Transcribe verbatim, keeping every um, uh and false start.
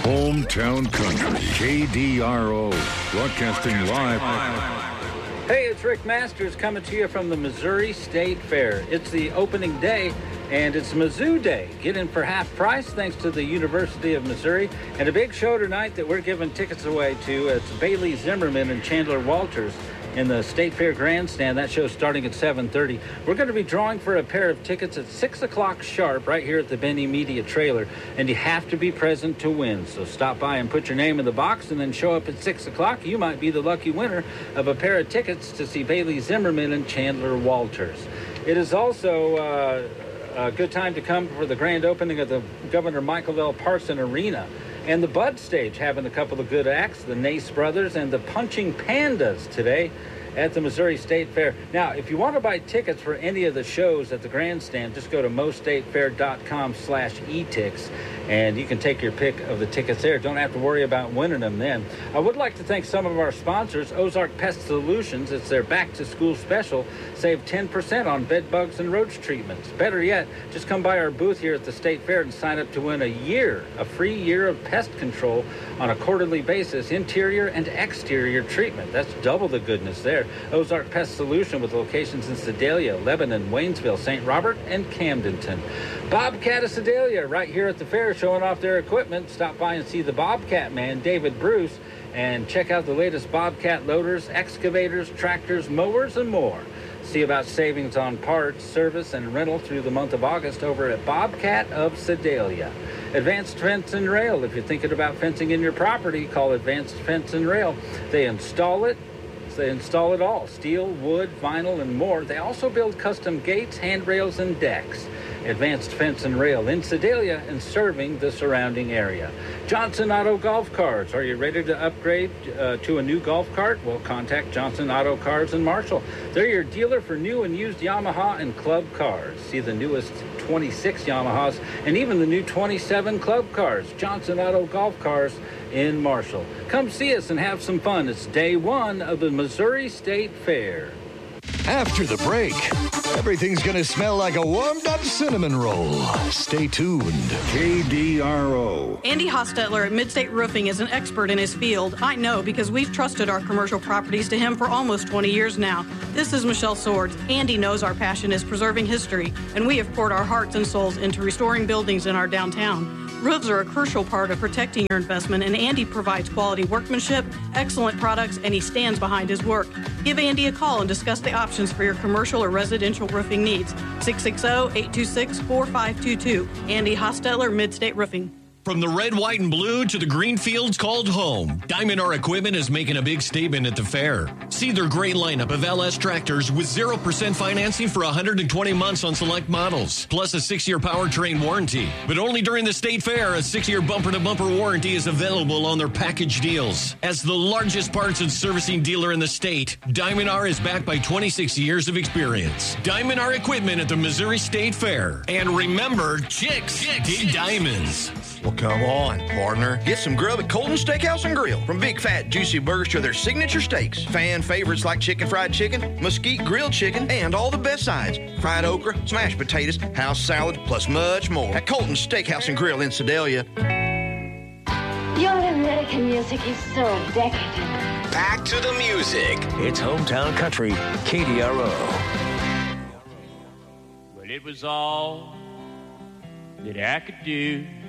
Hometown Country, K D R O, broadcasting live. Hey, it's Rick Masters coming to you from the Missouri State Fair. It's the opening day, and it's Mizzou Day. Get in for half price thanks to the University of Missouri. And a big show tonight that we're giving tickets away to. It's Bailey Zimmerman and Chandler Walters in the State Fair Grandstand. That show's starting at seven thirty. We're going to be drawing for a pair of tickets at six o'clock sharp right here at the Benny Media Trailer, and you have to be present to win. So stop by and put your name in the box and then show up at six o'clock. You might be the lucky winner of a pair of tickets to see Bailey Zimmerman and Chandler Walters. It is also uh, a good time to come for the grand opening of the Governor Michael L. Parson Arena. And the Bud Stage having a couple of good acts, the Nace Brothers and the Punching Pandas today at the Missouri State Fair. Now, if you want to buy tickets for any of the shows at the grandstand, just go to mostatefair.com slash etix, and you can take your pick of the tickets there. Don't have to worry about winning them then. I would like to thank some of our sponsors, Ozark Pest Solutions. It's their back-to-school special. Save ten percent on bed bugs and roach treatments. Better yet, just come by our booth here at the State Fair and sign up to win a year, a free year of pest control on a quarterly basis, interior and exterior treatment. That's double the goodness there. Ozark Pest Solution with locations in Sedalia, Lebanon, Waynesville, Saint Robert, and Camdenton. Bobcat of Sedalia right here at the fair showing off their equipment. Stop by and see the Bobcat man, David Bruce, and check out the latest Bobcat loaders, excavators, tractors, mowers, and more. See about savings on parts, service, and rental through the month of August over at Bobcat of Sedalia. Advanced Fence and Rail. If you're thinking about fencing in your property, call Advanced Fence and Rail. They install it. They install it all, steel, wood, vinyl, and more. They also build custom gates, handrails, and decks. Advanced Fence and Rail in Sedalia and serving the surrounding area. Johnson Auto Golf Cars. Are you ready to upgrade uh, to a new golf cart? Well, contact Johnson Auto Cars in Marshall. They're your dealer for new and used Yamaha and club cars. See the newest twenty-six Yamahas and even the new twenty-seven club cars. Johnson Auto Golf Cars in Marshall. Come see us and have some fun. It's day one of the Missouri State Fair. After the break, everything's going to smell like a warmed-up cinnamon roll. Stay tuned. K D R O. Andy Hostetler at Midstate Roofing is an expert in his field. I know because we've trusted our commercial properties to him for almost twenty years now. This is Michelle Swords. Andy knows our passion is preserving history, and we have poured our hearts and souls into restoring buildings in our downtown. Roofs are a crucial part of protecting your investment, and Andy provides quality workmanship, excellent products, and he stands behind his work. Give Andy a call and discuss the options for your commercial or residential roofing needs. six six zero, eight two six, four five two two. Andy Hostetler, Midstate Roofing. From the red, white, and blue to the green fields called home, Diamond R Equipment is making a big statement at the fair. See their great lineup of L S tractors with zero percent financing for one hundred twenty months on select models, plus a six-year powertrain warranty. But only during the State Fair, a six-year bumper-to-bumper warranty is available on their package deals. As the largest parts and servicing dealer in the state, Diamond R is backed by twenty-six years of experience. Diamond R Equipment at the Missouri State Fair. And remember, chicks, chicks dig diamonds. Well, come on, partner. Get some grub at Colton Steakhouse and Grill. From big, fat, juicy burgers to their signature steaks. Fan favorites like chicken fried chicken, mesquite grilled chicken, and all the best sides. Fried okra, smashed potatoes, house salad, plus much more. At Colton Steakhouse and Grill in Sedalia. Your American music is so decadent. Back to the music. It's Hometown Country, K D R O. Well, it was all that I could do